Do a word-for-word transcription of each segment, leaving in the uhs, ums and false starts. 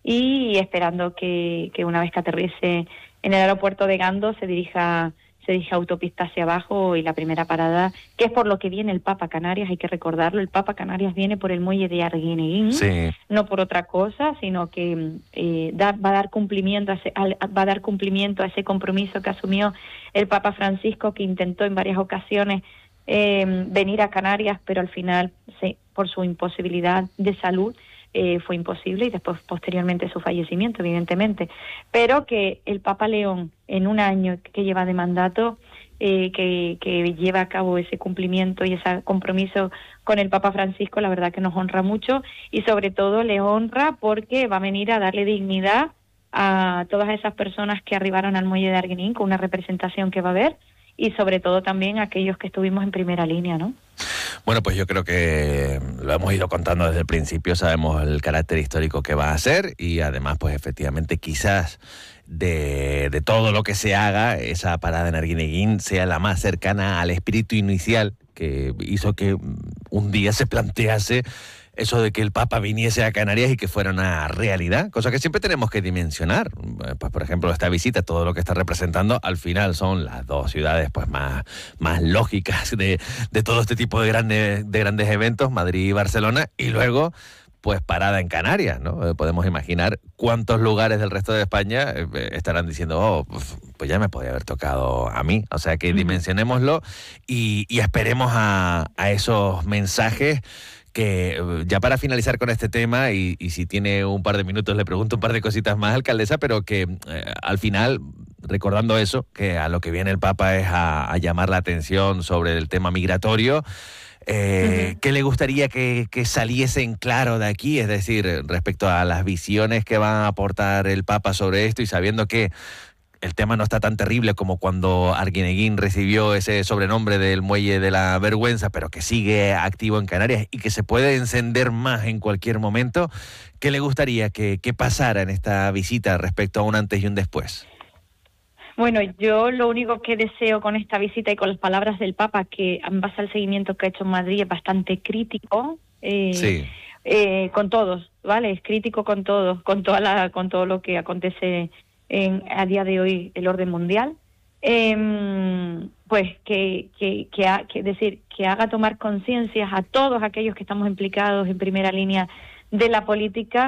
y esperando que, que una vez que aterrice en el aeropuerto de Gando se dirija se dirige autopista hacia abajo, y la primera parada, que es por lo que viene el Papa Canarias, hay que recordarlo, el Papa Canarias viene por el muelle de Arguineguín, sí. no por otra cosa, sino que eh, da, va a dar cumplimiento a ese, va a dar cumplimiento a ese compromiso que asumió el Papa Francisco, que intentó en varias ocasiones eh, venir a Canarias, pero al final, sí, por su imposibilidad de salud, Eh, fue imposible, y después posteriormente su fallecimiento, evidentemente, pero que el Papa León, en un año que lleva de mandato, eh, que, que lleva a cabo ese cumplimiento y ese compromiso con el Papa Francisco, la verdad que nos honra mucho, y sobre todo le honra porque va a venir a darle dignidad a todas esas personas que arribaron al muelle de Arguineguín, con una representación que va a haber, y sobre todo también a aquellos que estuvimos en primera línea, ¿no? Bueno, pues yo creo que lo hemos ido contando desde el principio, sabemos el carácter histórico que va a ser, y además, pues efectivamente, quizás de, de todo lo que se haga, esa parada en Arguineguín sea la más cercana al espíritu inicial que hizo que un día se plantease eso de que el Papa viniese a Canarias y que fuera una realidad, cosa que siempre tenemos que dimensionar. Pues, por ejemplo, esta visita, todo lo que está representando, al final son las dos ciudades pues más, más lógicas de, de todo este tipo de grandes, de grandes eventos, Madrid y Barcelona, y luego pues parada en Canarias, ¿no? Eh, podemos imaginar cuántos lugares del resto de España eh, estarán diciendo, oh, pues, pues ya me podía haber tocado a mí. O sea que uh-huh. dimensionémoslo y, y esperemos a, a esos mensajes que, ya para finalizar con este tema, y, y si tiene un par de minutos le pregunto un par de cositas más, alcaldesa, pero que eh, al final, recordando eso, que a lo que viene el Papa es a, a llamar la atención sobre el tema migratorio, eh, uh-huh. ¿qué le gustaría que, que saliese en claro de aquí? Es decir, respecto a las visiones que va a aportar el Papa sobre esto, y sabiendo que el tema no está tan terrible como cuando Arguineguín recibió ese sobrenombre del Muelle de la Vergüenza, pero que sigue activo en Canarias y que se puede encender más en cualquier momento. ¿Qué le gustaría que, que pasara en esta visita respecto a un antes y un después? Bueno, yo lo único que deseo con esta visita y con las palabras del Papa, que en base al seguimiento que ha hecho en Madrid es bastante crítico, eh, sí. eh, con todos, ¿vale? Es crítico con todos, con toda la, con todo lo que acontece en, a día de hoy, el orden mundial, eh, pues que, que, que, ha, que decir que haga tomar conciencia a todos aquellos que estamos implicados en primera línea de la política,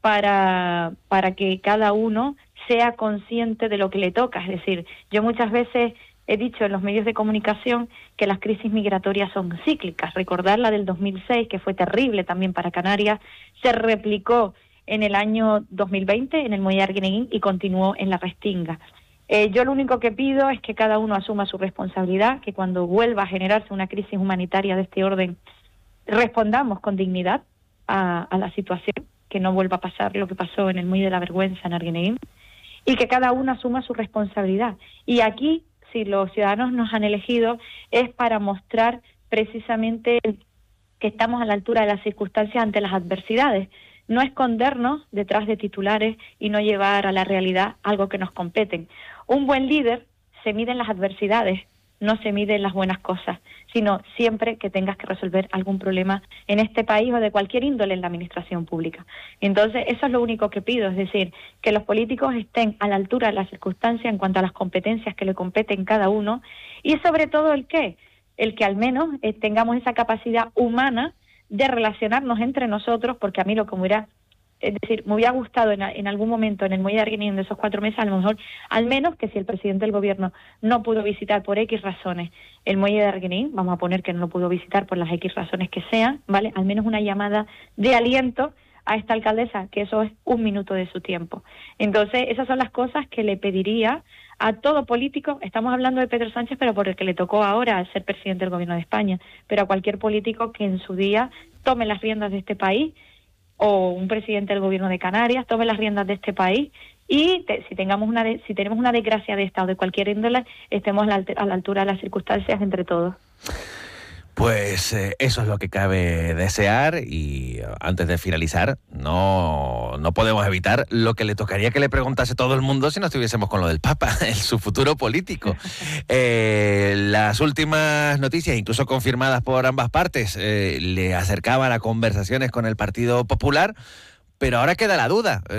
para, para que cada uno sea consciente de lo que le toca. Es decir, yo muchas veces he dicho en los medios de comunicación que las crisis migratorias son cíclicas. Recordar la del dos mil seis, que fue terrible también para Canarias, se replicó en el año dos mil veinte en el muelle de Arguineguín y continuó en la Restinga. Eh, yo lo único que pido es que cada uno asuma su responsabilidad, que cuando vuelva a generarse una crisis humanitaria de este orden, respondamos con dignidad a, a la situación, que no vuelva a pasar lo que pasó en el muelle de la Vergüenza en Arguineguín, y que cada uno asuma su responsabilidad. Y aquí, si los ciudadanos nos han elegido, es para mostrar precisamente que estamos a la altura de las circunstancias ante las adversidades, no escondernos detrás de titulares y no llevar a la realidad algo que nos competen. Un buen líder se mide en las adversidades, no se mide en las buenas cosas, sino siempre que tengas que resolver algún problema en este país o de cualquier índole en la administración pública. Entonces, eso es lo único que pido, es decir, que los políticos estén a la altura de las circunstancias en cuanto a las competencias que le competen cada uno, y sobre todo el qué, el que al menos eh, tengamos esa capacidad humana de relacionarnos entre nosotros, porque a mí lo que me hubiera, es decir, me hubiera gustado en, en algún momento en el muelle de Arguineguín de esos cuatro meses, a lo mejor, al menos que si el presidente del gobierno no pudo visitar por X razones el muelle de Arguineguín, vamos a poner que no lo pudo visitar por las X razones que sean, ¿vale? Al menos una llamada de aliento a esta alcaldesa, que eso es un minuto de su tiempo. Entonces, esas son las cosas que le pediría a todo político. Estamos hablando de Pedro Sánchez, pero por el que le tocó ahora ser presidente del gobierno de España, pero a cualquier político que en su día tome las riendas de este país, o un presidente del gobierno de Canarias tome las riendas de este país, y te, si tengamos una de, si tenemos una desgracia de esta o de cualquier índole, estemos a la, a la altura de las circunstancias entre todos. Pues eh, eso es lo que cabe desear, y antes de finalizar, no, no podemos evitar lo que le tocaría que le preguntase todo el mundo si no estuviésemos con lo del Papa, el, su futuro político. Eh, las últimas noticias, incluso confirmadas por ambas partes, eh, le acercaban a conversaciones con el Partido Popular, pero ahora queda la duda.